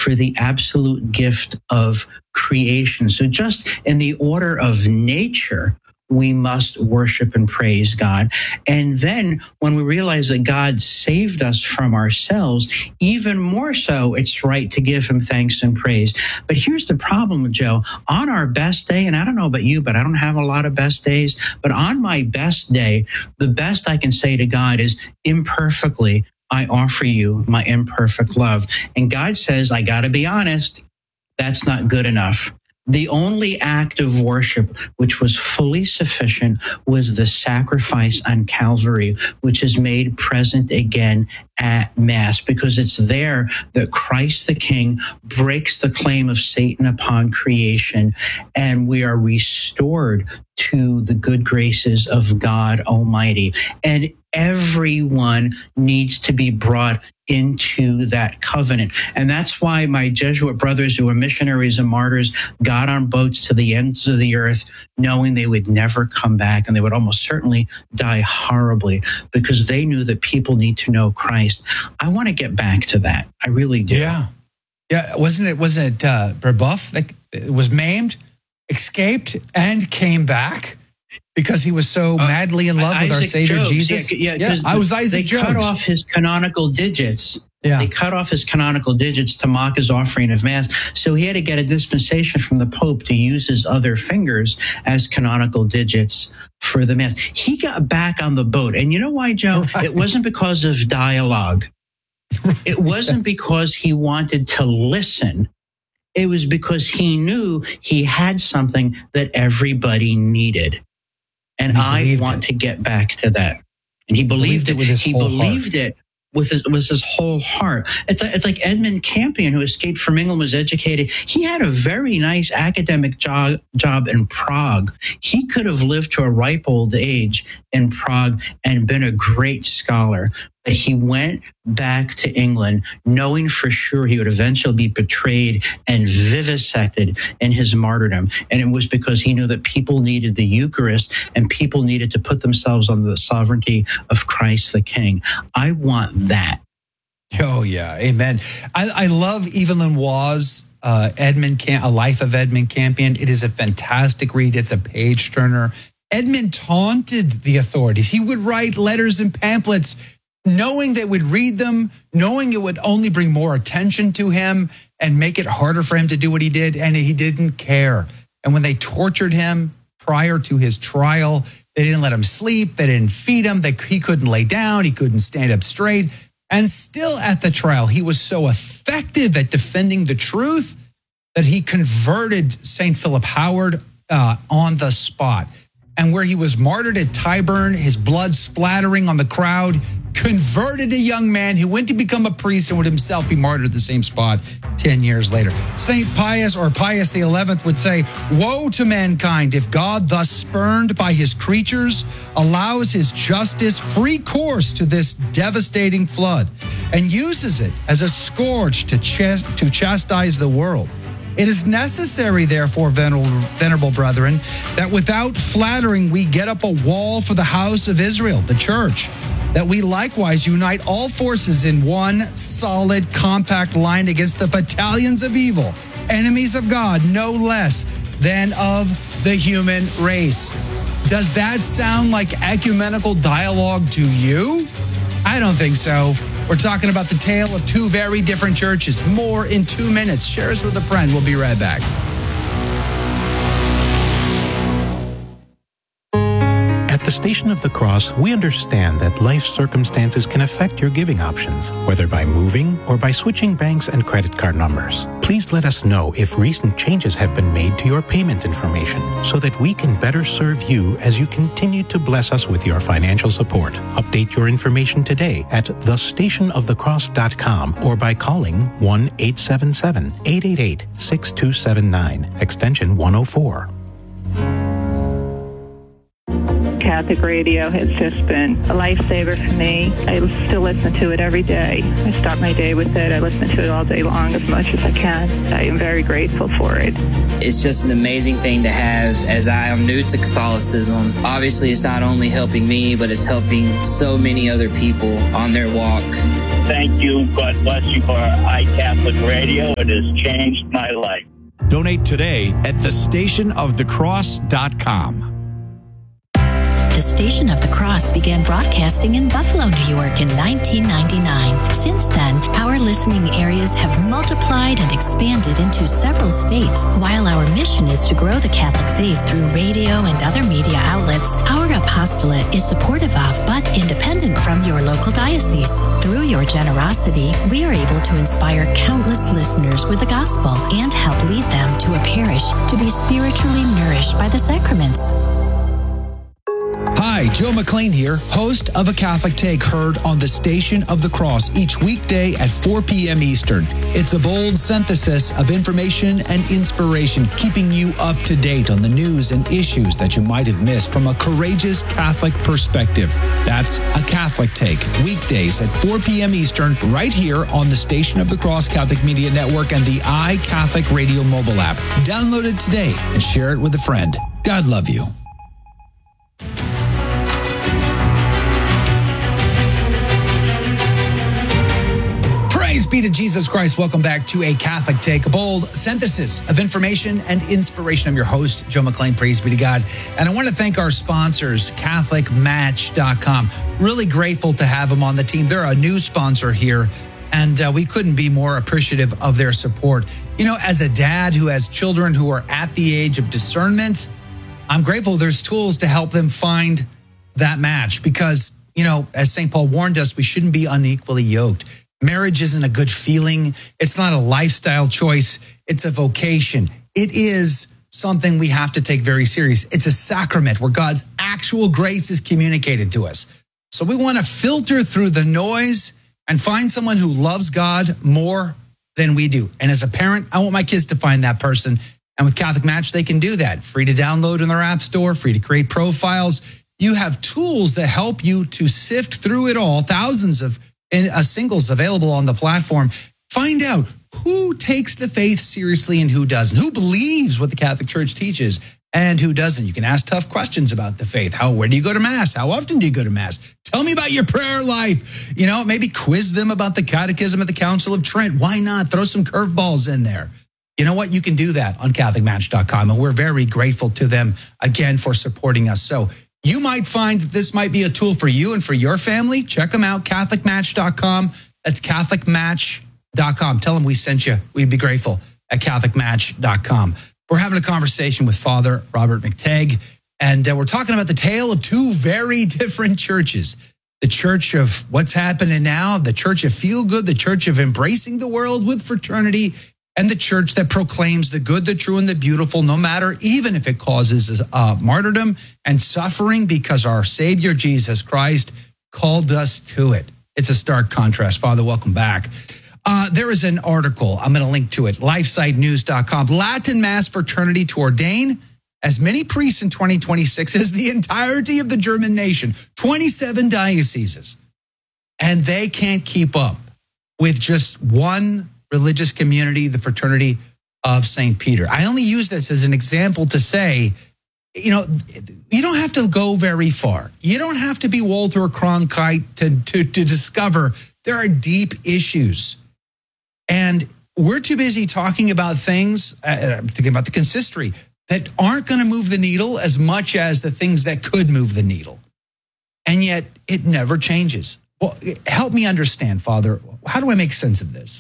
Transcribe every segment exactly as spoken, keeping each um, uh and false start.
for the absolute gift of creation. So just in the order of nature, we must worship and praise God. And then when we realize that God saved us from ourselves, even more so, it's right to give him thanks and praise. But here's the problem, Joe. On our best day, and I don't know about you, but I don't have a lot of best days, but on my best day, the best I can say to God is imperfectly, I offer you my imperfect love. And God says, I got to be honest, that's not good enough. The only act of worship which was fully sufficient was the sacrifice on Calvary, which is made present again at Mass, because it's there that Christ the King breaks the claim of Satan upon creation, and we are restored to the good graces of God Almighty. And everyone needs to be brought into that covenant. And that's why my Jesuit brothers, who were missionaries and martyrs, got on boats to the ends of the earth, knowing they would never come back, and they would almost certainly die horribly, because they knew that people need to know Christ. I want to get back to that. I really do. Yeah. Yeah. Wasn't it, wasn't it uh, Brebeuf that was maimed, escaped, and came back? Because he was so uh, madly in love Isaac with our Savior Jogues. Jesus. Yeah, yeah, yeah I was Isaac They Jogues. cut off his canonical digits. Yeah. They cut off his canonical digits to mock his offering of Mass. So he had to get a dispensation from the Pope to use his other fingers as canonical digits for the Mass. He got back on the boat. And you know why, Joe? Right. It wasn't because of dialogue. Right. It wasn't because he wanted to listen. It was because he knew he had something that everybody needed. And, and I want it. to get back to that. And he believed, believed it. it with his he whole believed heart. it with his, with his whole heart. It's like, it's like Edmund Campion, who escaped from England, was educated. He had a very nice academic job, job in Prague. He could have lived to a ripe old age in Prague and been a great scholar. But he went back to England knowing for sure he would eventually be betrayed and vivisected in his martyrdom. And it was because he knew that people needed the Eucharist and people needed to put themselves under the sovereignty of Christ the King. I want that. Oh, yeah. Amen. I, I love Evelyn Waugh's uh, Edmund Cam- A Life of Edmund Campion. It is a fantastic read. It's a page turner. Edmund taunted the authorities. He would write letters and pamphlets knowing they would read them, knowing it would only bring more attention to him and make it harder for him to do what he did, and he didn't care. And when they tortured him prior to his trial, they didn't let him sleep, they didn't feed him, they, he couldn't lay down, he couldn't stand up straight. And still at the trial, he was so effective at defending the truth that he converted Saint Philip Howard uh, on the spot. And where he was martyred at Tyburn, his blood splattering on the crowd, converted a young man who went to become a priest and would himself be martyred at the same spot ten years later. Saint Pius, or Pius the eleventh, would say, "Woe to mankind if God, thus spurned by his creatures, allows his justice free course to this devastating flood and uses it as a scourge to, ch- to chastise the world. It is necessary, therefore, venerable, venerable brethren, that without flattering we get up a wall for the house of Israel, the church, that we likewise unite all forces in one solid, compact line against the battalions of evil, enemies of God, no less than of the human race." Does that sound like ecumenical dialogue to you? I don't think so. We're talking about the tale of two very different churches. More in two minutes. Share us with a friend. We'll be right back. At the Station of the Cross, we understand that life circumstances can affect your giving options, whether by moving or by switching banks and credit card numbers. Please let us know if recent changes have been made to your payment information so that we can better serve you as you continue to bless us with your financial support. Update your information today at the station of the cross dot com or by calling one eight seven seven, eight eight eight, six two seven nine, extension one oh four. Catholic radio has just been a lifesaver for me. I still listen to it every day. I start my day with it. I listen to it all day long as much as I can. I am very grateful for it. It's just an amazing thing to have, as I am new to Catholicism. Obviously, it's not only helping me, but it's helping so many other people on their walk thank you. God bless you for iCatholic Radio. It has changed my life. Donate today at the station of the cross dot com. The Station of the Cross began broadcasting in Buffalo, New York in nineteen ninety-nine. Since then, our listening areas have multiplied and expanded into several states. While our mission is to grow the Catholic faith through radio and other media outlets, our apostolate is supportive of but independent from your local diocese. Through your generosity, we are able to inspire countless listeners with the gospel and help lead them to a parish to be spiritually nourished by the sacraments. Hi, Joe McLean here, host of A Catholic Take, heard on the Station of the Cross each weekday at four p.m. Eastern. It's a bold synthesis of information and inspiration, keeping you up to date on the news and issues that you might have missed from a courageous Catholic perspective. That's A Catholic Take, weekdays at four p.m. Eastern, right here on the Station of the Cross Catholic Media Network and the iCatholic Radio mobile app. Download it today and share it with a friend. God love you. Praise be to Jesus Christ. Welcome back to A Catholic Take, a bold synthesis of information and inspiration. I'm your host, Joe McLean. Praise be to God. And I want to thank our sponsors, Catholic Match dot com. Really grateful to have them on the team. They're a new sponsor here, and uh, we couldn't be more appreciative of their support. You know, as a dad who has children who are at the age of discernment, I'm grateful there's tools to help them find that match because, you know, as Saint Paul warned us, we shouldn't be unequally yoked. Marriage isn't a good feeling. It's not a lifestyle choice. It's a vocation. It is something we have to take very serious. It's a sacrament where God's actual grace is communicated to us. So we want to filter through the noise and find someone who loves God more than we do. And as a parent, I want my kids to find that person. And with Catholic Match, they can do that. Free to download in their app store, free to create profiles. You have tools that help you to sift through it all. Thousands of in uh, singles available on the platform. Find out who takes the faith seriously and who doesn't, who believes what the Catholic Church teaches and who doesn't. You can ask tough questions about the faith. How, where do you go to Mass? How often do you go to Mass? Tell me about your prayer life. You know, maybe quiz them about the Catechism of the Council of Trent. Why not? Throw some curveballs in there. You know what? You can do that on Catholic Match dot com. And we're very grateful to them again for supporting us. So you might find that this might be a tool for you and for your family. Check them out, Catholic Match dot com. That's Catholic Match dot com. Tell them we sent you. We'd be grateful at Catholic Match dot com. We're having a conversation with Father Robert McTeigue, and uh, we're talking about the tale of two very different churches. The church of what's happening now, the church of feel good, the church of embracing the world with fraternity, and the church that proclaims the good, the true, and the beautiful, no matter, even if it causes uh, martyrdom and suffering, because our Savior, Jesus Christ, called us to it. It's a stark contrast. Father, welcome back. Uh, there is an article, I'm going to link to it, lifesite news dot com. Latin Mass fraternity to ordain as many priests in twenty twenty-six as the entirety of the German nation, twenty-seven dioceses. And they can't keep up with just one religious community, the fraternity of Saint Peter. I only use this as an example to say, you know, you don't have to go very far. You don't have to be Walter Cronkite to, to, to discover there are deep issues. And we're too busy talking about things, uh, thinking about the consistory, that aren't going to move the needle as much as the things that could move the needle. And yet it never changes. Well, help me understand, Father. How do I make sense of this?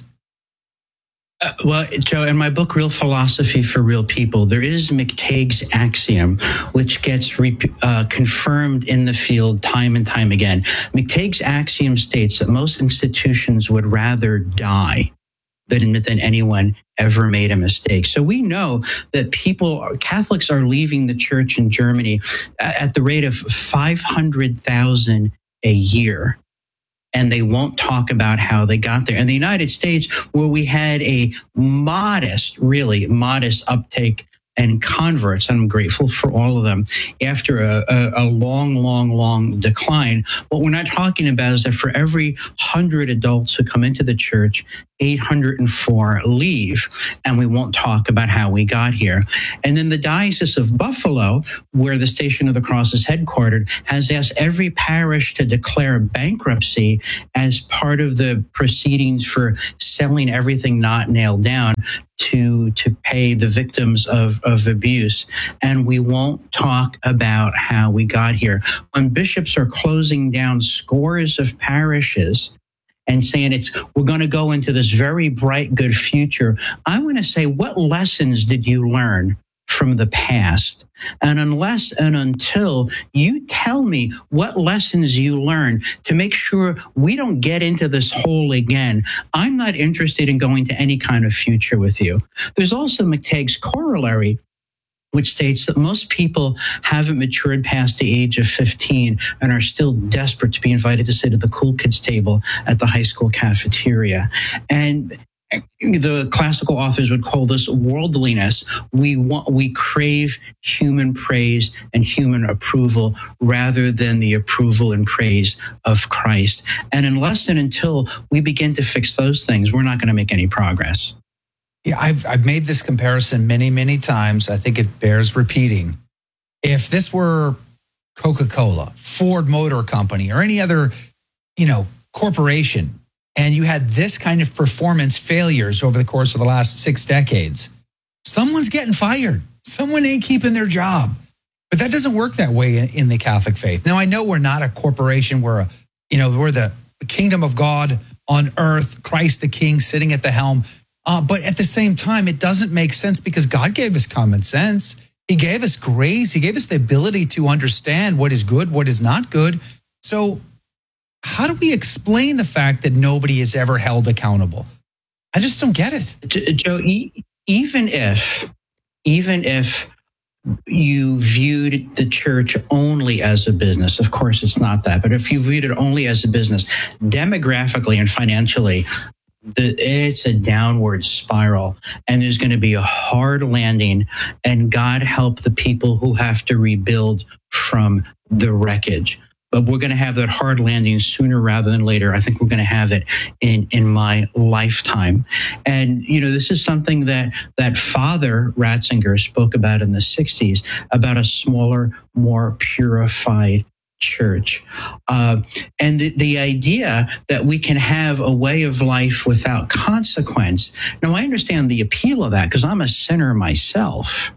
Uh, well, Joe, in my book, Real Philosophy for Real People, there is McTeige's axiom, which gets re- uh, confirmed in the field time and time again. McTeige's axiom states that most institutions would rather die than admit that anyone ever made a mistake. So we know that people, Catholics are leaving the church in Germany at the rate of five hundred thousand a year. And they won't talk about how they got there. In the United States, where we had a modest, really modest uptake and converts, and I'm grateful for all of them, after a, a, a long, long, long decline, what we're not talking about is that for every hundred adults who come into the church, eight hundred four leave, and we won't talk about how we got here. And then the Diocese of Buffalo, where the Station of the Cross is headquartered, has asked every parish to declare bankruptcy as part of the proceedings for selling everything not nailed down to to pay the victims of, of abuse. And we won't talk about how we got here. When bishops are closing down scores of parishes and saying it's we're going to go into this very bright, good future, I want to say, what lessons did you learn from the past? And unless and until you tell me what lessons you learned to make sure we don't get into this hole again, I'm not interested in going to any kind of future with you. There's also McTagg's corollary, which states that most people haven't matured past the age of fifteen and are still desperate to be invited to sit at the cool kids table at the high school cafeteria. And the classical authors would call this worldliness. We want, we crave human praise and human approval rather than the approval and praise of Christ. And unless and until we begin to fix those things, we're not going to make any progress. Yeah, I've I've made this comparison many, many times. I think it bears repeating. If this were Coca-Cola, Ford Motor Company, or any other, you know, corporation, and you had this kind of performance failures over the course of the last six decades, someone's getting fired. Someone ain't keeping their job. But that doesn't work that way in, in the Catholic faith. Now, I know we're not a corporation. We're a, you know, we're the kingdom of God on earth, Christ the King sitting at the helm. Uh, but at the same time, it doesn't make sense because God gave us common sense. He gave us grace. He gave us the ability to understand what is good, what is not good. So how do we explain the fact that nobody is ever held accountable? I just don't get it. Joe, even if, even if you viewed the church only as a business, of course it's not that, but if you viewed it only as a business, demographically and financially, The, it's a downward spiral, and there's going to be a hard landing, and God help the people who have to rebuild from the wreckage. But we're going to have that hard landing sooner rather than later. I think we're going to have it in, in my lifetime. And, you know, this is something that, that Father Ratzinger spoke about in the sixties, about a smaller, more purified church. Uh, and the, the idea that we can have a way of life without consequence. Now, I understand the appeal of that because I'm a sinner myself,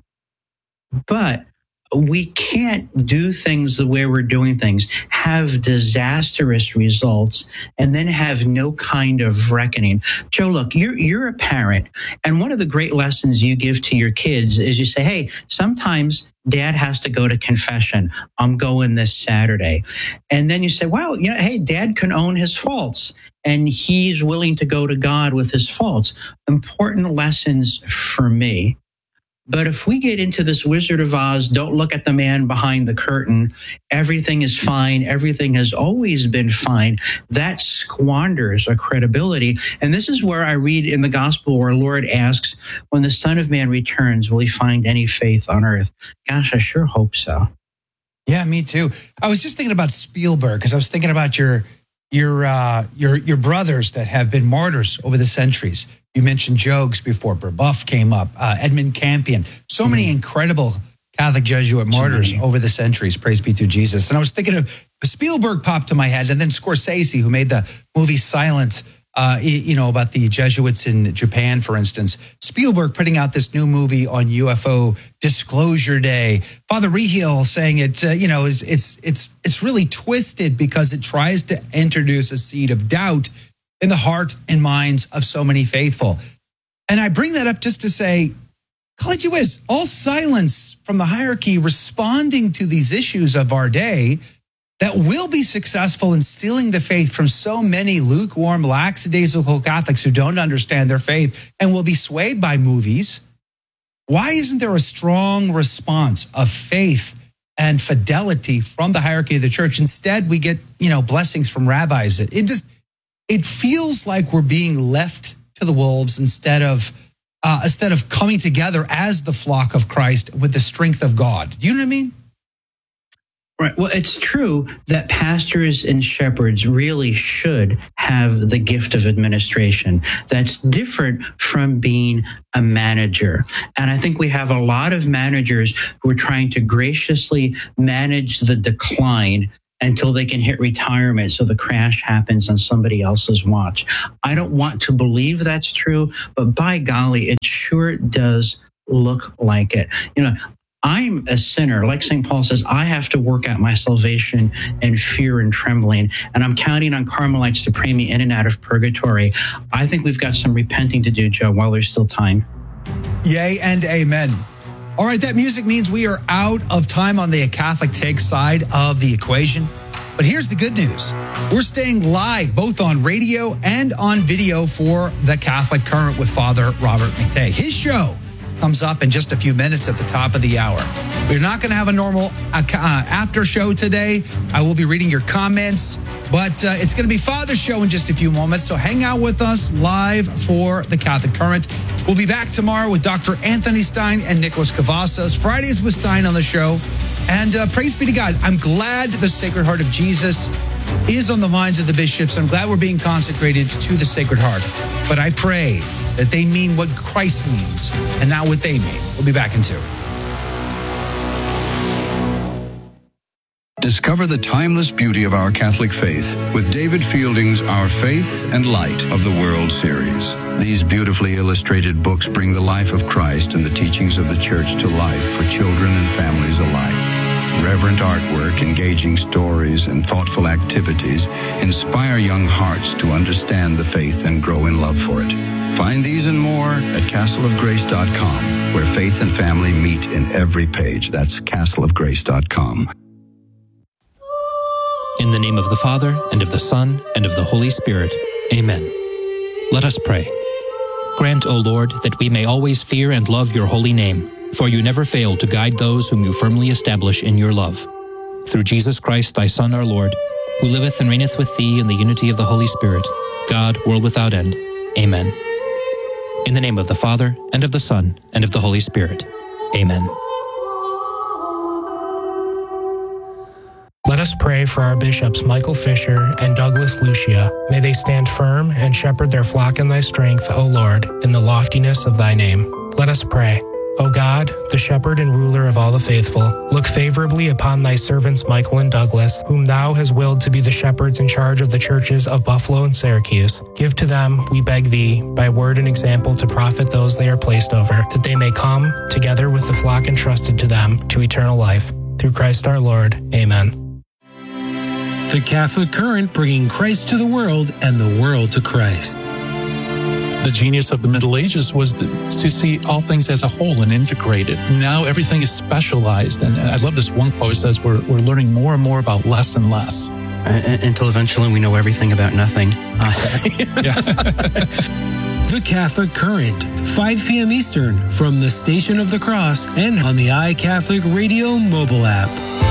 but we can't do things the way we're doing things, have disastrous results, and then have no kind of reckoning. Joe, look, you're you're a parent, and one of the great lessons you give to your kids is you say, hey, sometimes Dad has to go to confession. I'm going this Saturday. And then you say, well, you know, hey, Dad can own his faults, and he's willing to go to God with his faults. Important lessons for me. But if we get into this Wizard of Oz, don't look at the man behind the curtain, everything is fine, everything has always been fine, that squanders our credibility. And this is where I read in the gospel where our Lord asks, when the Son of Man returns, will he find any faith on earth? Gosh, I sure hope so. Yeah, me too. I was just thinking about Spielberg because I was thinking about your your uh, your your brothers that have been martyrs over the centuries. You mentioned Jogues before. Brebeuf came up. Uh, Edmund Campion. So mm-hmm. many incredible Catholic Jesuit martyrs so over the centuries. Praise be to Jesus. And I was thinking of Spielberg popped to my head, and then Scorsese, who made the movie Silent, uh, you know, about the Jesuits in Japan, for instance. Spielberg putting out this new movie on U F O Disclosure Day. Father Rehil saying it, uh, you know, is it's it's it's really twisted because it tries to introduce a seed of doubt in the heart and minds of so many faithful. And I bring that up just to say, College Whiz, all silence from the hierarchy responding to these issues of our day that will be successful in stealing the faith from so many lukewarm, lackadaisical Catholics who don't understand their faith and will be swayed by movies. Why isn't there a strong response of faith and fidelity from the hierarchy of the church? Instead, we get, you know, blessings from rabbis. It, it just, it feels like we're being left to the wolves instead of uh, instead of coming together as the flock of Christ with the strength of God. Do you know what I mean? Right. Well, it's true that pastors and shepherds really should have the gift of administration. That's different from being a manager. And I think we have a lot of managers who are trying to graciously manage the decline until they can hit retirement so the crash happens on somebody else's watch. I don't want to believe that's true, but by golly, it sure does look like it. You know, I'm a sinner. Like Saint Paul says, I have to work out my salvation in fear and trembling. And I'm counting on Carmelites to pray me in and out of purgatory. I think we've got some repenting to do, Joe, while there's still time. Yay and amen. All right, that music means we are out of time on the Catholic Take side of the equation. But here's the good news. We're staying live both on radio and on video for the Catholic Current with Father Robert McTay. His show comes up in just a few minutes at the top of the hour. We're not going to have a normal uh, after show today. I will be reading your comments, but uh, it's going to be Father's show in just a few moments. So hang out with us live for the Catholic Current. We'll be back tomorrow with Doctor Anthony Stein and Nicholas Cavazos. Fridays with Stein on the show. And uh, praise be to God. I'm glad the Sacred Heart of Jesus is on the minds of the bishops. I'm glad we're being consecrated to the Sacred Heart. But I pray that they mean what Christ means and not what they mean. We'll be back in two. Discover the timeless beauty of our Catholic faith with David Fielding's Our Faith and Light of the World series. These beautifully illustrated books bring the life of Christ and the teachings of the Church to life for children and families alike. Reverent artwork, engaging stories, and thoughtful activities inspire young hearts to understand the faith and grow in love for it. Find these and more at castle of grace dot com, where faith and family meet in every page. That's castle of grace dot com. In the name of the Father, and of the Son, and of the Holy Spirit. Amen. Let us pray. Grant, O Lord, that we may always fear and love your holy name, for you never fail to guide those whom you firmly establish in your love. Through Jesus Christ, thy Son, our Lord, who liveth and reigneth with thee in the unity of the Holy Spirit, God, world without end. Amen. In the name of the Father, and of the Son, and of the Holy Spirit. Amen. Let us pray for our bishops Michael Fisher and Douglas Lucia. May they stand firm and shepherd their flock in thy strength, O Lord, in the loftiness of thy name. Let us pray. O God, the shepherd and ruler of all the faithful, look favorably upon thy servants Michael and Douglas, whom thou hast willed to be the shepherds in charge of the churches of Buffalo and Syracuse. Give to them, we beg thee, by word and example to profit those they are placed over, that they may come, together with the flock entrusted to them, to eternal life. Through Christ our Lord. Amen. The Catholic Current, bringing Christ to the world and the world to Christ. The genius of the Middle Ages was to see all things as a whole and integrated. Now everything is specialized. And I love this one quote. It says we're, we're learning more and more about less and less. Uh, until eventually we know everything about nothing. Uh, The Catholic Current, five p.m. Eastern, from the Station of the Cross and on the iCatholic Radio mobile app.